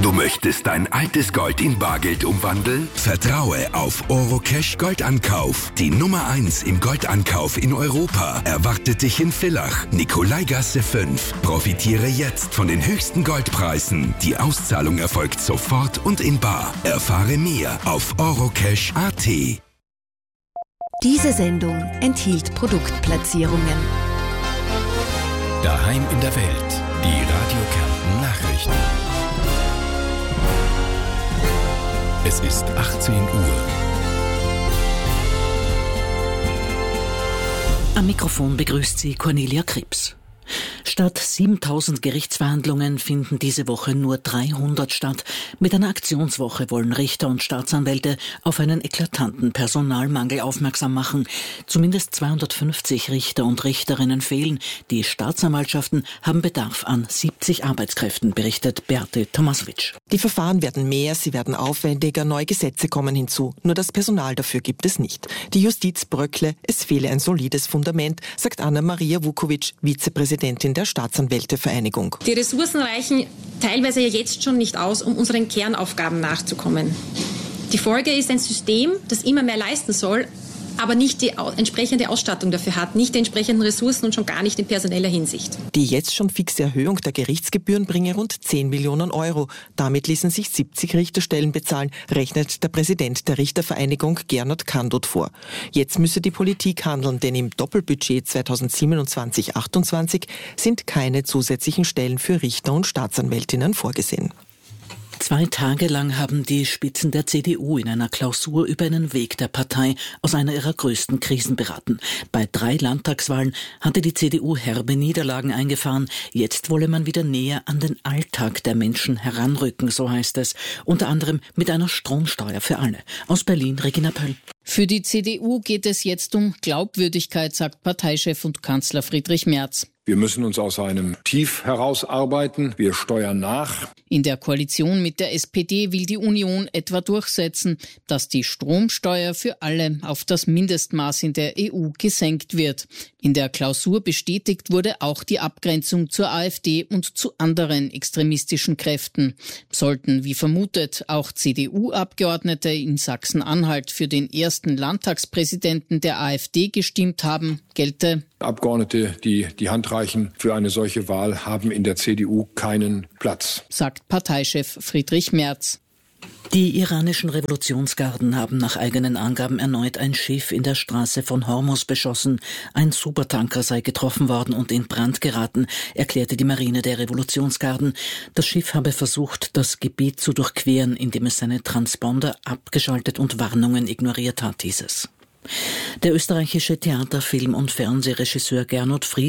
Du möchtest dein altes Gold in Bargeld umwandeln? Vertraue auf Orocash Goldankauf. Die Nummer 1 im Goldankauf in Europa erwartet dich in Villach, Nikolaigasse 5. Profitiere jetzt von den höchsten Goldpreisen. Die Auszahlung erfolgt sofort und in bar. Erfahre mehr auf orocash.at. Diese Sendung enthielt Produktplatzierungen. Daheim in der Welt. Die Radio Kärnten Nachrichten. Es ist 18 Uhr. Am Mikrofon begrüßt sie Cornelia Krebs. Statt 7000 Gerichtsverhandlungen finden diese Woche nur 300 statt. Mit einer Aktionswoche wollen Richter und Staatsanwälte auf einen eklatanten Personalmangel aufmerksam machen. Zumindest 250 Richter und Richterinnen fehlen. Die Staatsanwaltschaften haben Bedarf an 70 Arbeitskräften, berichtet Beate Tomasowitsch. Die Verfahren werden mehr, sie werden aufwendiger, neue Gesetze kommen hinzu. Nur das Personal dafür gibt es nicht. Die Justiz bröckle, es fehle ein solides Fundament, sagt Anna-Maria Vukovic, Vizepräsidentin der Staatsanwältevereinigung. Die Ressourcen reichen teilweise ja jetzt schon nicht aus, um unseren Kernaufgaben nachzukommen. Die Folge ist ein System, das immer mehr leisten soll, aber nicht die entsprechende Ausstattung dafür hat, nicht die entsprechenden Ressourcen und schon gar nicht in personeller Hinsicht. Die jetzt schon fixe Erhöhung der Gerichtsgebühren bringe rund 10 Millionen Euro. Damit ließen sich 70 Richterstellen bezahlen, rechnet der Präsident der Richtervereinigung Gernot Kandot vor. Jetzt müsse die Politik handeln, denn im Doppelbudget 2027/28 sind keine zusätzlichen Stellen für Richter und Staatsanwältinnen vorgesehen. 2 Tage lang haben die Spitzen der CDU in einer Klausur über einen Weg der Partei aus einer ihrer größten Krisen beraten. Bei 3 Landtagswahlen hatte die CDU herbe Niederlagen eingefahren. Jetzt wolle man wieder näher an den Alltag der Menschen heranrücken, so heißt es. Unter anderem mit einer Stromsteuer für alle. Aus Berlin, Regina Pöll. Für die CDU geht es jetzt um Glaubwürdigkeit, sagt Parteichef und Kanzler Friedrich Merz. Wir müssen uns aus einem Tief herausarbeiten. Wir steuern nach. In der Koalition mit der SPD will die Union etwa durchsetzen, dass die Stromsteuer für alle auf das Mindestmaß in der EU gesenkt wird. In der Klausur bestätigt wurde auch die Abgrenzung zur AfD und zu anderen extremistischen Kräften. Sollten, wie vermutet, auch CDU-Abgeordnete in Sachsen-Anhalt für den ersten Landtagspräsidenten der AfD gestimmt haben, gelte: Abgeordnete, die die Hand reichen für eine solche Wahl, haben in der CDU keinen Platz, sagt Parteichef Friedrich Merz. Die iranischen Revolutionsgarden haben nach eigenen Angaben erneut ein Schiff in der Straße von Hormuz beschossen. Ein Supertanker sei getroffen worden und in Brand geraten, erklärte die Marine der Revolutionsgarden. Das Schiff habe versucht, das Gebiet zu durchqueren, indem es seine Transponder abgeschaltet und Warnungen ignoriert hat, hieß es. Der österreichische Theater-, Film- und Fernsehregisseur Gernot Fried